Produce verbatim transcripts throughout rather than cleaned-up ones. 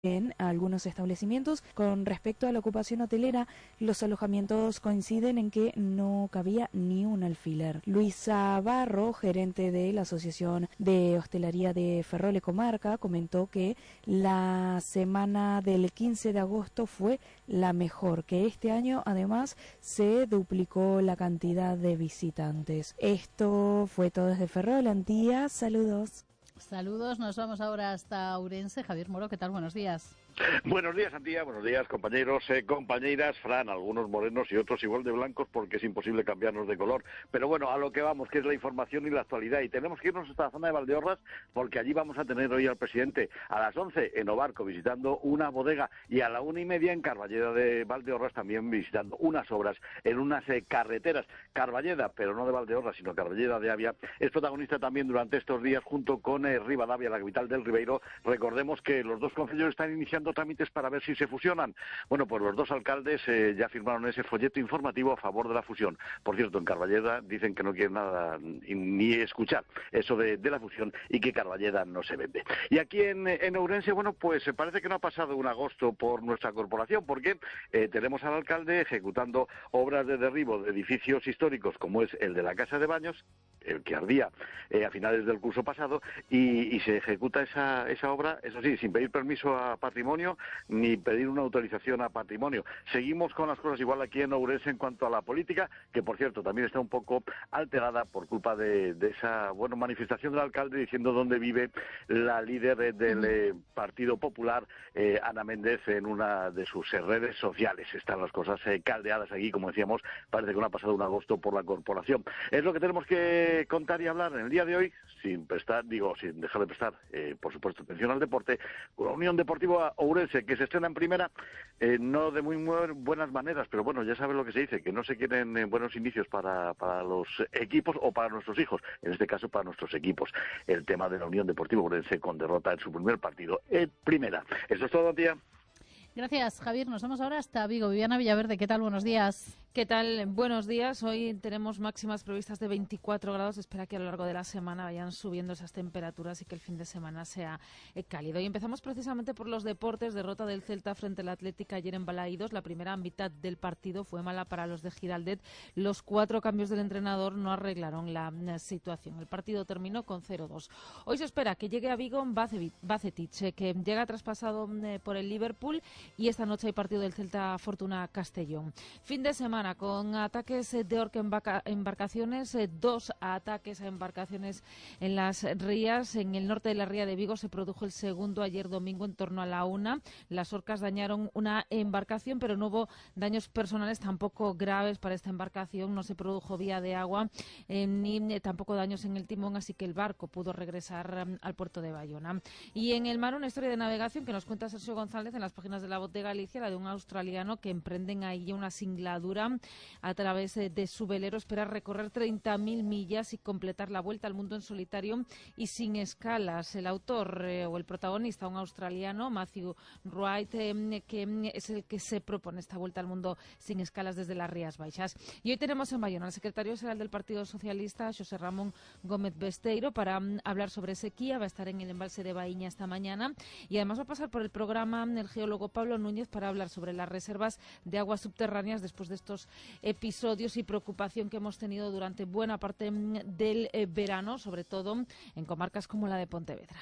en algunos establecimientos. Con respecto a la ocupación hotelera, los alojamientos coinciden en que no cabía ni un alfiler. Luisa Barro, gerente de la Asociación de Hostelería de Ferrol y Comarca, comentó que la semana del quince de agosto fue la mejor, que este año además se duplicó la cantidad de visitantes. Esto fue todo desde Ferrol. Antía, saludos. Saludos, nos vamos ahora hasta Ourense. Javier Moro, ¿qué tal? Buenos días. Buenos días, Antía, buenos días, compañeros, eh, compañeras. Fran, algunos morenos y otros igual de blancos porque es imposible cambiarnos de color. Pero bueno, a lo que vamos, que es la información y la actualidad. Y tenemos que irnos hasta la zona de Valdeorras porque allí vamos a tener hoy al presidente a las once en Obarco visitando una bodega y a la una y media en Carballeda de Valdeorras también visitando unas obras en unas eh, carreteras. Carballeda, pero no de Valdeorras, sino Carballeda de Avia, es protagonista también durante estos días junto con eh, Ribadavia, la capital del Ribeiro. Recordemos que los dos concejos están iniciando trámites para ver si se fusionan. Bueno, pues los dos alcaldes eh, ya firmaron ese folleto informativo a favor de la fusión. Por cierto, en Carballeda dicen que no quieren nada ni escuchar eso de, de la fusión y que Carballeda no se vende. Y aquí en, en Ourense, bueno, pues parece que no ha pasado un agosto por nuestra corporación porque eh, tenemos al alcalde ejecutando obras de derribo de edificios históricos como es el de la Casa de Baños, el que ardía eh, a finales del curso pasado, y, y se ejecuta esa, esa obra, eso sí, sin pedir permiso a patrimonio ni pedir una autorización a patrimonio. Seguimos con las cosas igual aquí en Ourense en cuanto a la política, que por cierto también está un poco alterada por culpa de, de esa bueno manifestación del alcalde diciendo dónde vive la líder del eh, Partido Popular, eh, Ana Méndez, en una de sus eh, redes sociales. Están las cosas eh, caldeadas aquí, como decíamos, parece que no ha pasado un agosto por la corporación. Es lo que tenemos que contar y hablar en el día de hoy, sin prestar, digo, sin dejar de prestar, eh, por supuesto, atención al deporte, con la Unión Deportiva Ourense, que se estrena en primera, eh, no de muy, muy buenas maneras, pero bueno, ya saben lo que se dice, que no se quieren eh, buenos inicios para, para los equipos o para nuestros hijos, en este caso para nuestros equipos. El tema de la Unión Deportiva Ourense con derrota en su primer partido en primera. Eso es todo, tía. Gracias, Javier. Nos vamos ahora hasta Vigo. Viviana Villaverde, ¿qué tal? Buenos días. ¿Qué tal? Buenos días. Hoy tenemos máximas previstas de veinticuatro grados. Espera que a lo largo de la semana vayan subiendo esas temperaturas y que el fin de semana sea eh, cálido. Y empezamos precisamente por los deportes. Derrota del Celta frente al Atlético ayer en Balaídos. La primera mitad del partido fue mala para los de Giraldet. Los cuatro cambios del entrenador no arreglaron la eh, situación. El partido terminó con cero dos. Hoy se espera que llegue a Vigo Bacetich, eh, que llega traspasado eh, por el Liverpool, y esta noche hay partido del Celta Fortuna Castellón. Fin de semana con ataques de Orca embarcaciones, dos ataques a embarcaciones en las rías. En el norte de la ría de Vigo se produjo el segundo ayer domingo en torno a la una. Las orcas dañaron una embarcación, pero no hubo daños personales tampoco graves para esta embarcación. No se produjo vía de agua eh, ni eh, tampoco daños en el timón, así que el barco pudo regresar um, al puerto de Bayona. Y en el mar una historia de navegación que nos cuenta Sergio González en las páginas de La Voz de Galicia, la de un australiano que emprenden ahí una singladura a través de su velero. Espera recorrer treinta mil millas y completar la vuelta al mundo en solitario y sin escalas. El autor eh, o el protagonista, un australiano, Matthew Wright, eh, que es el que se propone esta vuelta al mundo sin escalas desde las Rías Baixas. Y hoy tenemos en Bayona al secretario general del Partido Socialista, José Ramón Gómez Besteiro, para um, hablar sobre sequía. Va a estar en el embalse de Baíña esta mañana y además va a pasar por el programa el geólogo Pablo Núñez para hablar sobre las reservas de aguas subterráneas después de estos episodios y preocupación que hemos tenido durante buena parte del eh, verano, sobre todo en comarcas como la de Pontevedra.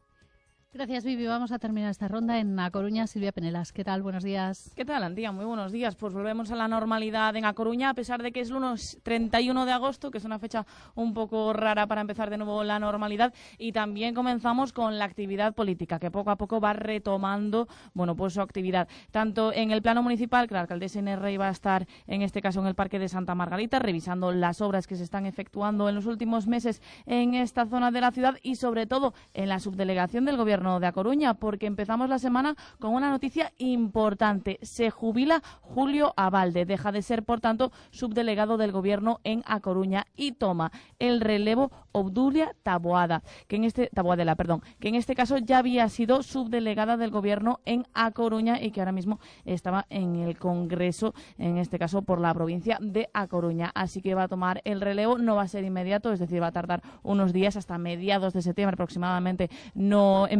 Gracias, Vivi. Vamos a terminar esta ronda en A Coruña. Silvia Penelas, ¿qué tal? Buenos días. ¿Qué tal, Antía? Muy buenos días. Pues volvemos a la normalidad en A Coruña, a pesar de que es lunes treinta y uno de agosto, que es una fecha un poco rara para empezar de nuevo la normalidad. Y también comenzamos con la actividad política, que poco a poco va retomando, bueno, pues su actividad. Tanto en el plano municipal, que la alcaldesa Inés Rey va a estar, en este caso, en el Parque de Santa Margarita, revisando las obras que se están efectuando en los últimos meses en esta zona de la ciudad y, sobre todo, en la subdelegación del Gobierno de A Coruña, porque empezamos la semana con una noticia importante. Se jubila Julio Abalde, deja de ser, por tanto, subdelegado del Gobierno en A Coruña y toma el relevo Obdulia Taboada, que en este Taboadela, perdón, que en este caso ya había sido subdelegada del Gobierno en A Coruña y que ahora mismo estaba en el Congreso, en este caso por la provincia de A Coruña. Así que va a tomar el relevo, no va a ser inmediato, es decir, va a tardar unos días, hasta mediados de septiembre aproximadamente, no empezar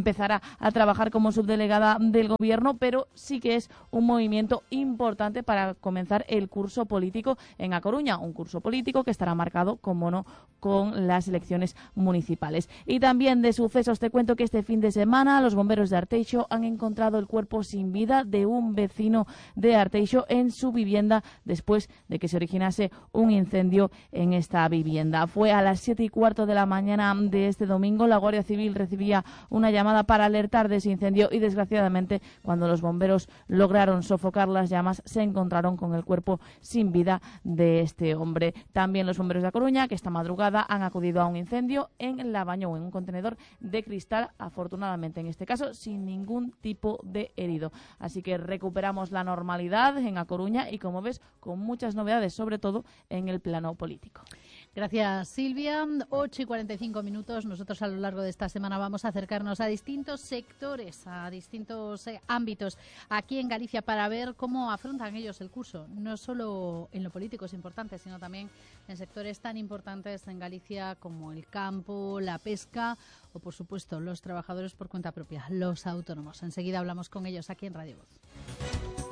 empezará a trabajar como subdelegada del Gobierno, pero sí que es un movimiento importante para comenzar el curso político en A Coruña, un curso político que estará marcado, como no, con las elecciones municipales. Y también de sucesos te cuento que este fin de semana los bomberos de Arteixo han encontrado el cuerpo sin vida de un vecino de Arteixo en su vivienda después de que se originase un incendio en esta vivienda. Fue a las siete y cuarto de la mañana de este domingo. La Guardia Civil recibía una llamada para alertar de ese incendio y, desgraciadamente, cuando los bomberos lograron sofocar las llamas, se encontraron con el cuerpo sin vida de este hombre. También los bomberos de A Coruña, que esta madrugada han acudido a un incendio en Labañou, en un contenedor de cristal, afortunadamente en este caso sin ningún tipo de herido. Así que recuperamos la normalidad en A Coruña y, como ves, con muchas novedades, sobre todo en el plano político. Gracias, Silvia. ocho y cuarenta y cinco minutos. Nosotros a lo largo de esta semana vamos a acercarnos a distintos sectores, a distintos eh, ámbitos aquí en Galicia para ver cómo afrontan ellos el curso. No solo en lo político es importante, sino también en sectores tan importantes en Galicia como el campo, la pesca o, por supuesto, los trabajadores por cuenta propia, los autónomos. Enseguida hablamos con ellos aquí en Radio Voz.